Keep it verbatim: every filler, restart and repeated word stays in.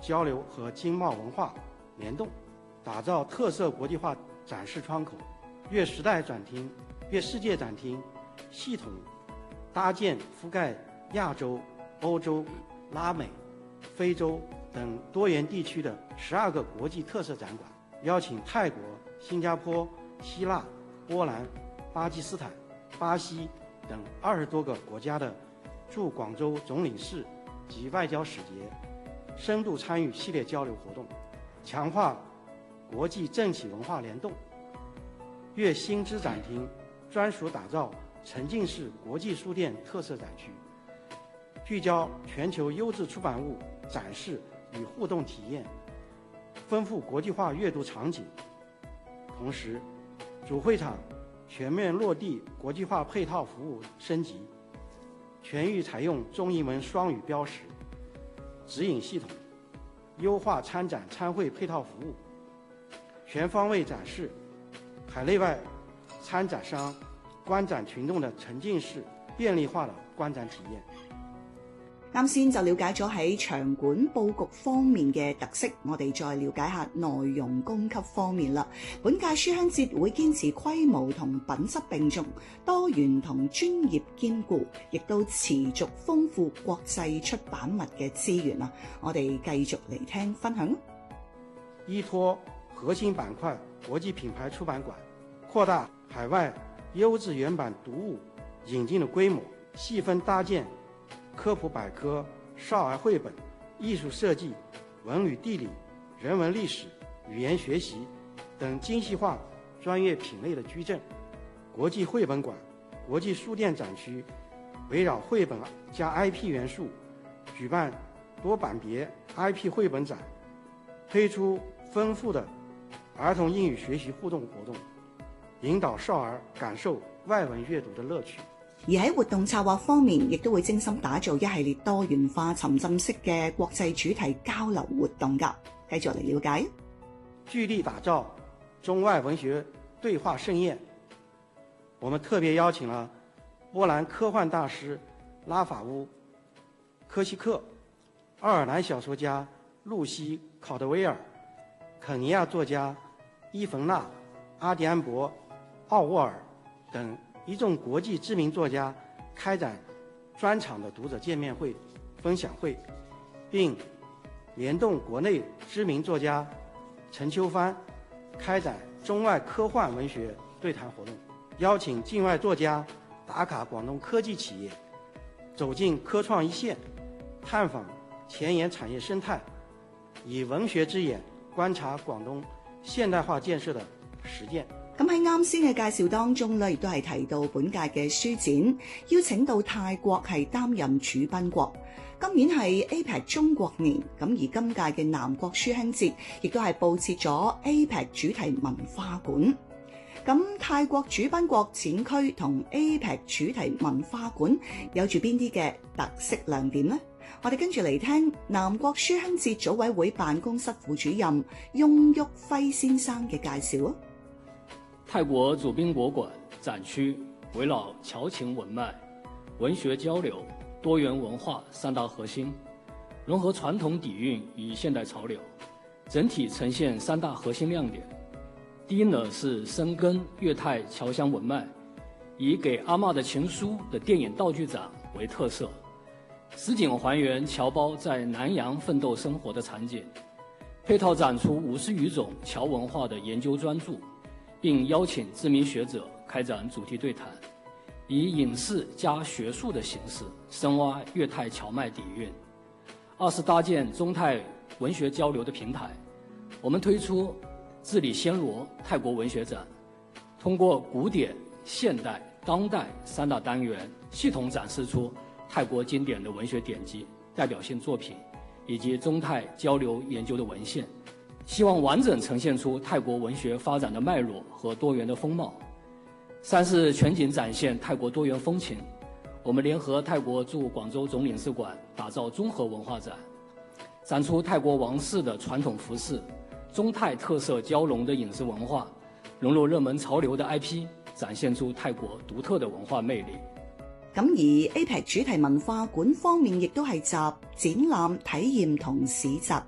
交流和经贸文化联动，打造特色国际化展示窗口，粤时代展厅、粤世界展厅系统搭建覆盖亚洲、欧洲、拉美、非洲等多元地区的十二个国际特色展馆，邀请泰国、新加坡、希腊、波兰、巴基斯坦、巴西等二十多个国家的驻广州总领事及外交使节深度参与系列交流活动，强化国际政企文化联动。粤新知展厅专属打造沉浸式国际书店特色展区，聚焦全球优质出版物展示与互动体验，丰富国际化阅读场景。同时，主会场全面落地国际化配套服务升级，全域采用中英文双语标识、指引系统，优化参展参会配套服务，全方位展示海内外参展商、觀展群眾的沉浸式便利化的觀展體驗。 啱先就了解咗喺場館佈局方面嘅特色，我哋再了解下內容供給方面啦。本屆書香節會堅持規模同品質並重，多元同專業兼顧，亦都持續豐富國際出版物嘅資源啊！我哋繼續嚟聽分享。 依託核心板塊國際品牌出版館，擴大海外優質原版讀物引進的規模，細分搭建科普百科、少兒繪本、藝術設計、文旅地理、人文歷史、語言學習等精細化專業品類的矩陣。國際繪本館、國際書店展區圍繞繪本加 I P 元素，舉辦多版別 I P 繪本展，推出豐富的兒童英語學習互動活動，引導少兒感受外文閱讀的樂趣。 而喺活動策劃方面，亦都會精心打造一系列多元化沉浸式嘅國際主題交流活動㗎。繼續嚟了解。 聚力打造中外文學對話盛宴，我們特別邀請了波蘭科幻大師拉法烏·科西克、愛爾蘭小說家露西·考德威爾、肯尼亞作家伊馮娜·阿迪安博、奧沃爾等一眾國際知名作家開展專場的讀者見面會、分享會，並聯動國內知名作家陳秋帆開展中外科幻文學對談活動，邀請境外作家打卡廣東科技企業，走進科創一線，探訪前沿產業生態，以文學之眼觀察廣東現代化建設的實踐。 咁喺啱先嘅介紹當中咧，亦都係提到本屆嘅書展邀請到泰國係擔任主賓國。今年係 A P E C 中國年，咁而今屆嘅南國書香節亦都係佈設咗 A P E C 主題文化館。咁泰國主賓國展區同 A P E C 主題文化館有住邊啲嘅特色亮點呢？我哋跟住嚟聽南國書香節組委會辦公室副主任翁旭輝先生嘅介紹。 泰國主賓國館展區圍繞僑情文脈、文學交流、多元文化三大核心，融合傳統底蘊與現代潮流，整體呈現三大核心亮點。第一呢是深耕粵泰僑鄉文脈，以給阿嬤的情書的電影道具展為特色，實景還原僑胞在南洋奮鬥生活的場景，配套展出五十餘種僑文化的研究專著，並邀請知名學者開展主題對談，以影視加學術的形式深挖粵泰僑脈底蘊。二是搭建中泰文學交流的平台，我們推出治理暹羅泰國文學展，通過古典、現代、當代三大單元，系統展示出泰國經典的文學典籍、代表性作品以及中泰交流研究的文獻，希望完整呈現出泰國文學發展的脈絡和多元的風貌。三是全景展現泰國多元風情，我們聯合泰國駐廣州總領事館打造綜合文化展，展出泰國王室的傳統服飾、中泰特色交融的飲食文化，融入熱門潮流的 I P， 展現出泰國獨特的文化魅力。 咁而 A P E C 主題文化館方面亦都係集展覽、體驗同市集